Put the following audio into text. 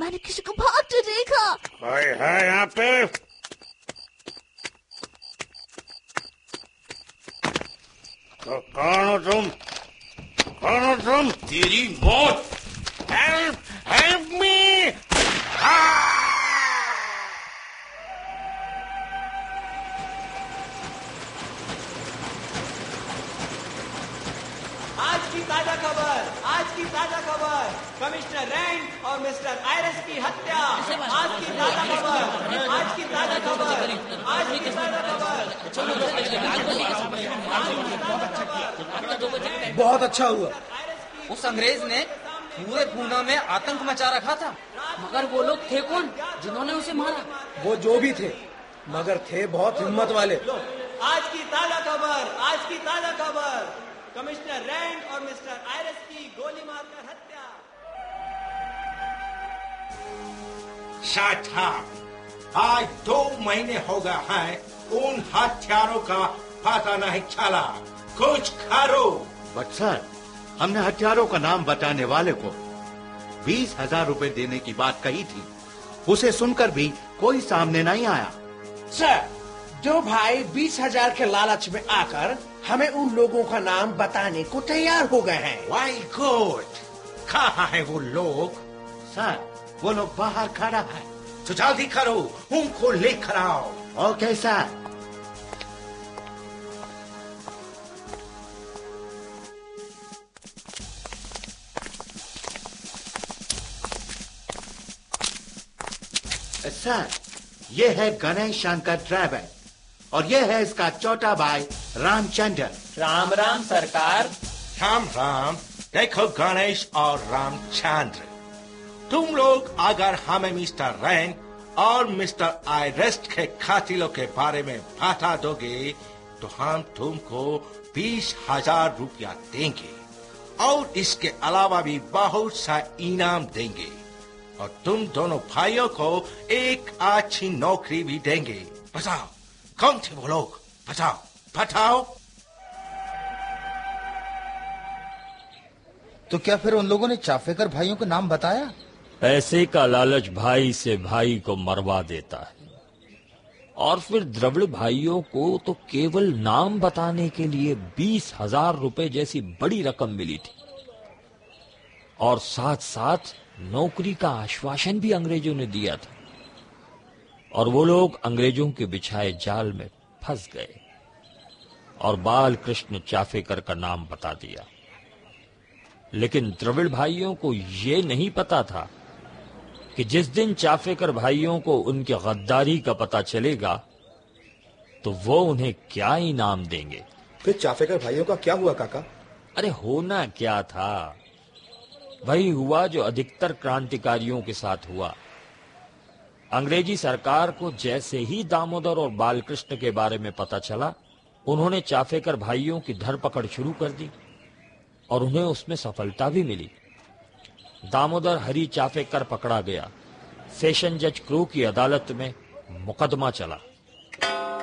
मैंने किसी को भागते देखा। कोई है यहाँ पे? तो कौन हो तुम? कौन हो तुम? तेरी मौत। Help me! आज की ताजा खबर, कमिश्नर रैंड और मिस्टर आयरस की हत्या। आज की ताजा खबर, आज की ताजा खबर, आज की ताजा खबर। बहुत अच्छा हुआ। उस अंग्रेज ने पूरे पूना में आतंक मचा रखा था। मगर वो लोग थे कौन जिन्होंने उसे मारा? वो जो भी थे, मगर थे बहुत हिम्मत वाले। आज की ताजा खबर, आज की ताजा खबर, कमिश्नर रैंड और मिस्टर आयरस की गोली मारकर हत्या। साहब, आज 2 महीने हो गए हैं उन हत्यारों का पता नहीं चला। कुछ करो। बट सर, हमने हत्यारों का नाम बताने वाले को 20,000 रुपए देने की बात कही थी। उसे सुनकर भी कोई सामने नहीं आया। सर, जो भाई 20,000 के लालच में आकर हमें उन लोगों का नाम बताने को तैयार हो गए हैं। Very good. कहाँ है वो लोग? सर, वो लोग बाहर खड़ा है। तो जल्दी करो, उनको लेकर आओ। Okay sir. सर, ये है गणेश शंकर ड्राइवर और ये है इसका छोटा भाई रामचंद्र। राम राम सरकार। राम राम। देखो गणेश और रामचंद्र, तुम लोग अगर हमें मिस्टर रैंड और मिस्टर आयरेस्ट के कातिलों के बारे में बता दोगे तो हम तुमको 20,000 रुपया देंगे और इसके अलावा भी बहुत सा इनाम देंगे और तुम दोनों भाइयों को एक अच्छी नौकरी भी देंगे। बताओ कौन थे वो लोग? बताओ बताओ। तो क्या फिर उन लोगों ने चाफेकर भाइयों का नाम बताया? पैसे का लालच भाई से भाई को मरवा देता है और फिर द्रविड़ भाइयों को तो केवल नाम बताने के लिए 20,000 रुपए जैसी बड़ी रकम मिली थी और साथ साथ नौकरी का आश्वासन भी अंग्रेजों ने दिया था और वो लोग अंग्रेजों के बिछाए जाल में फंस गए और बाल कृष्ण चाफेकर का नाम बता दिया। लेकिन द्रविड़ भाइयों को ये नहीं पता था कि जिस दिन चाफेकर भाइयों को उनकी गद्दारी का पता चलेगा तो वो उन्हें क्या इनाम देंगे। फिर चाफेकर भाइयों का क्या हुआ काका? अरे होना क्या था, वही हुआ जो अधिकतर क्रांतिकारियों के साथ हुआ। अंग्रेजी सरकार को जैसे ही दामोदर और बालकृष्ण के बारे में पता चला, उन्होंने चाफेकर भाइयों की धरपकड़ शुरू कर दी और उन्हें उसमें सफलता भी मिली। दामोदर हरि चाफेकर पकड़ा गया। सेशन जज क्रू की अदालत में मुकदमा चला।